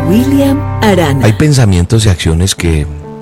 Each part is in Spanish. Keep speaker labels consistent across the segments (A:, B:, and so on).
A: William Arana.
B: Hay pensamientos y acciones que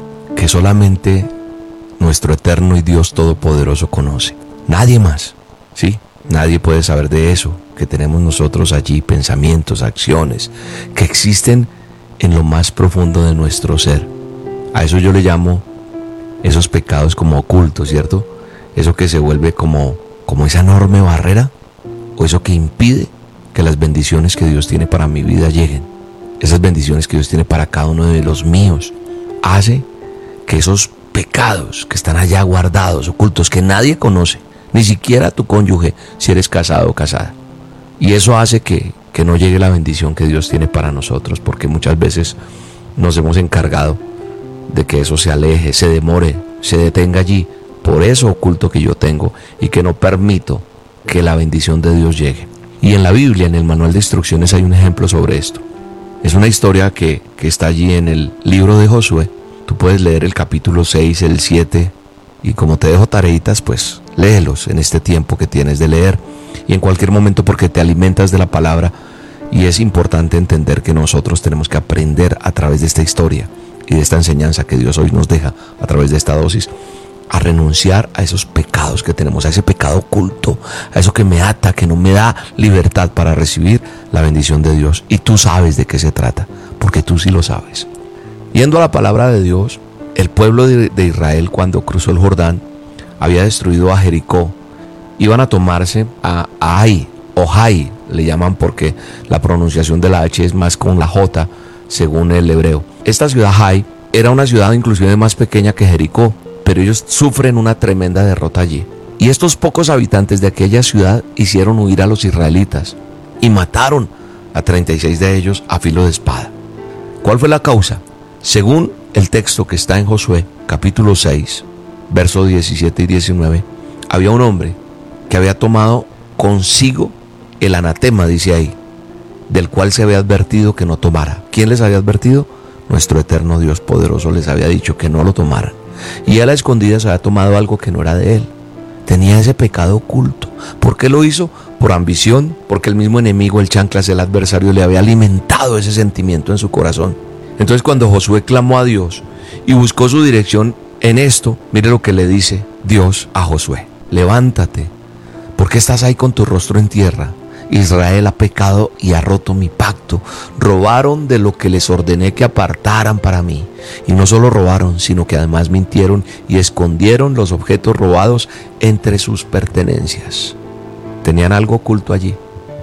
B: solamente nuestro eterno y Dios Todopoderoso conoce. Nadie más, ¿sí? Nadie puede saber de eso que tenemos nosotros allí, pensamientos, acciones, que existen en lo más profundo de nuestro ser. A eso yo le llamo esos pecados como ocultos, ¿cierto? Eso que se vuelve como esa enorme barrera, o eso que impide que las bendiciones que Dios tiene para mi vida lleguen. Esas bendiciones que Dios tiene para cada uno de los míos, hace que esos pecados que están allá guardados, ocultos, que nadie conoce, ni siquiera tu cónyuge, si eres casado o casada. Y eso hace que no llegue la bendición que Dios tiene para nosotros, porque muchas veces nos hemos encargado de que eso se aleje, se demore, se detenga allí, por eso oculto que yo tengo y que no permito que la bendición de Dios llegue. Y en la Biblia, en el manual de instrucciones, hay un ejemplo sobre esto. Es una historia que está allí en el libro de Josué. Tú puedes leer el capítulo 6, el 7, y como te dejo tareitas, pues léelos en este tiempo que tienes de leer y en cualquier momento, porque te alimentas de la palabra. Y es importante entender que nosotros tenemos que aprender a través de esta historia y de esta enseñanza que Dios hoy nos deja a través de esta dosis, a renunciar a esos pecados que tenemos, a ese pecado oculto, a eso que me ata, que no me da libertad para recibir la bendición de Dios. Y tú sabes de qué se trata, porque tú sí lo sabes. Yendo a la palabra de Dios, el pueblo de Israel, cuando cruzó el Jordán, había destruido a Jericó. Iban a tomarse a Ai, o Jai, le llaman, porque la pronunciación de la H es más con la J, según el hebreo. Esta ciudad Jai era una ciudad inclusive más pequeña que Jericó, pero ellos sufren una tremenda derrota allí. Y estos pocos habitantes de aquella ciudad hicieron huir a los israelitas y mataron a 36 de ellos a filo de espada. ¿Cuál fue la causa? Según el texto que está en Josué, capítulo 6, versos 17 y 19, había un hombre que había tomado consigo el anatema, dice ahí, del cual se había advertido que no tomara. ¿Quién les había advertido? Nuestro eterno Dios poderoso les había dicho que no lo tomaran. Y él a escondidas había tomado algo que no era de él. Tenía ese pecado oculto. ¿Por qué lo hizo? Por ambición, porque el mismo enemigo, el chanclas, el adversario, le había alimentado ese sentimiento en su corazón. Entonces, cuando Josué clamó a Dios y buscó su dirección en esto, mire lo que le dice Dios a Josué: levántate, porque estás ahí con tu rostro en tierra. Israel ha pecado y ha roto mi pacto. Robaron de lo que les ordené que apartaran para mí. Y no solo robaron, sino que además mintieron y escondieron los objetos robados entre sus pertenencias. Tenían algo oculto allí.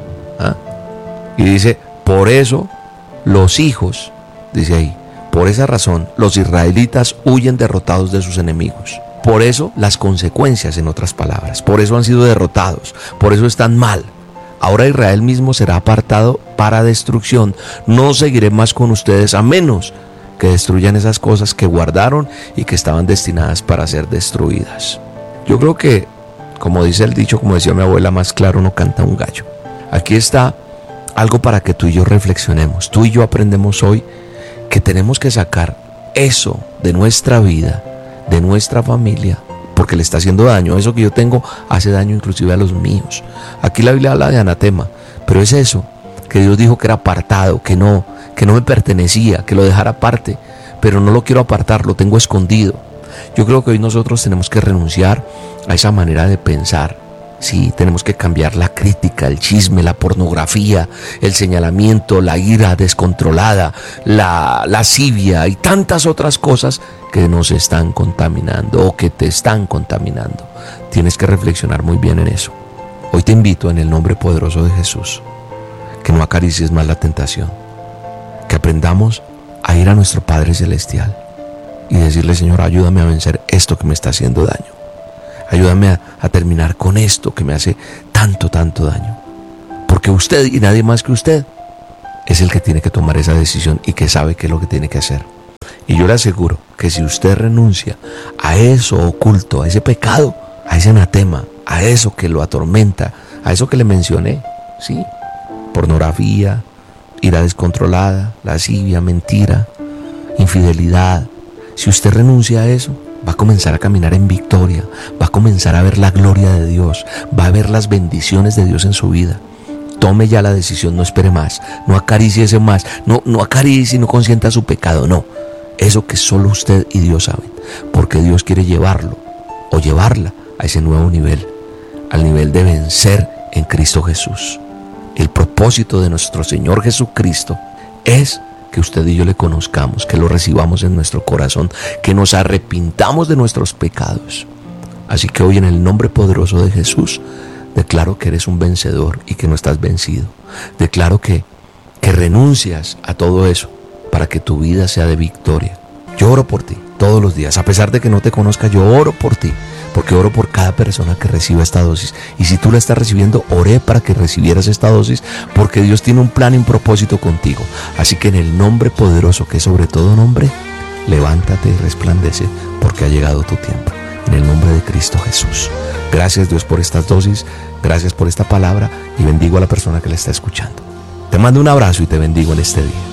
B: Y dice, por eso los hijos, dice ahí, por esa razón los israelitas huyen derrotados de sus enemigos. Por eso las consecuencias, en otras palabras, por eso han sido derrotados, por eso están mal. Ahora Israel mismo será apartado para destrucción. No seguiré más con ustedes a menos que destruyan esas cosas que guardaron y que estaban destinadas para ser destruidas. Yo creo que, como dice el dicho, como decía mi abuela, más claro no canta un gallo. Aquí está algo para que tú y yo reflexionemos. Tú y yo aprendemos hoy que tenemos que sacar eso de nuestra vida, de nuestra familia, porque le está haciendo daño. Eso que yo tengo hace daño inclusive a los míos. Aquí la Biblia habla de anatema, pero es eso que Dios dijo que era apartado, que no me pertenecía, que lo dejara aparte, pero no lo quiero apartar, lo tengo escondido. Yo creo que hoy nosotros tenemos que renunciar a esa manera de pensar. Sí, tenemos que cambiar la crítica, el chisme, la pornografía, el señalamiento, la ira descontrolada, la lascivia y tantas otras cosas que nos están contaminando o que te están contaminando. Tienes que reflexionar muy bien en eso. Hoy te invito en el nombre poderoso de Jesús, que no acaricies más la tentación, que aprendamos a ir a nuestro Padre Celestial y decirle: Señor, ayúdame a vencer esto que me está haciendo daño. Ayúdame a terminar con esto que me hace tanto daño. Porque usted y nadie más que usted es el que tiene que tomar esa decisión y que sabe qué es lo que tiene que hacer. Y yo le aseguro que si usted renuncia a eso oculto, a ese pecado, a ese anatema, a eso que lo atormenta, a eso que le mencioné, ¿sí? Pornografía, ira descontrolada, lascivia, mentira, infidelidad. Si usted renuncia a eso, va a comenzar a caminar en victoria, va a comenzar a ver la gloria de Dios, va a ver las bendiciones de Dios en su vida. tome ya la decisión, no espere más, no acaricie ese más, no acaricie y no consienta su pecado, no. Eso que solo usted y Dios saben, porque Dios quiere llevarlo o llevarla a ese nuevo nivel, al nivel de vencer en Cristo Jesús. El propósito de nuestro Señor Jesucristo es que usted y yo le conozcamos, que lo recibamos en nuestro corazón, que nos arrepintamos de nuestros pecados. Así que hoy, en el nombre poderoso de Jesús, declaro que eres un vencedor y que no estás vencido. Declaro que renuncias a todo eso para que tu vida sea de victoria. Yo oro por ti todos los días, a pesar de que no te conozca, yo oro por ti, porque oro por cada persona que reciba esta dosis. Y si tú la estás recibiendo, oré para que recibieras esta dosis, porque Dios tiene un plan y un propósito contigo. Así que en el nombre poderoso, que es sobre todo nombre, levántate y resplandece, porque ha llegado tu tiempo. En el nombre de Cristo Jesús. Gracias, Dios, por estas dosis, gracias por esta palabra, y bendigo a la persona que la está escuchando. Te mando un abrazo y te bendigo en este día.